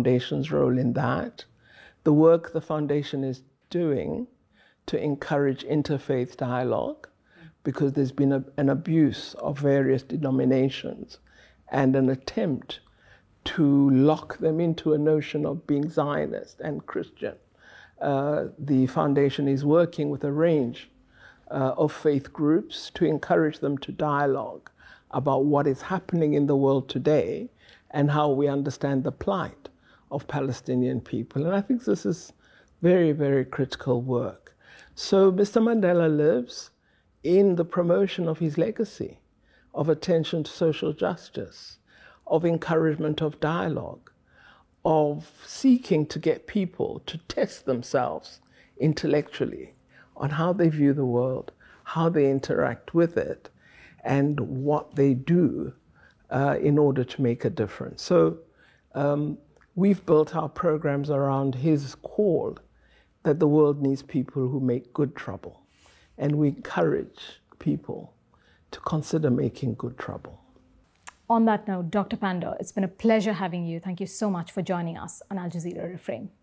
foundation's role in that, the work the foundation is doing to encourage interfaith dialogue, because there's been an abuse of various denominations and an attempt to lock them into a notion of being Zionist and Christian. The foundation is working with a range of faith groups to encourage them to dialogue about what is happening in the world today and how we understand the plight of Palestinian people. And I think this is very, very critical work. So Mr. Mandela lives in the promotion of his legacy of attention to social justice, of encouragement of dialogue, of seeking to get people to test themselves intellectually on how they view the world, how they interact with it, and what they do in order to make a difference. So we've built our programs around his call that the world needs people who make good trouble. And we encourage people to consider making good trouble. On that note, Dr. Panda, it's been a pleasure having you. Thank you so much for joining us on Al Jazeera Reframe.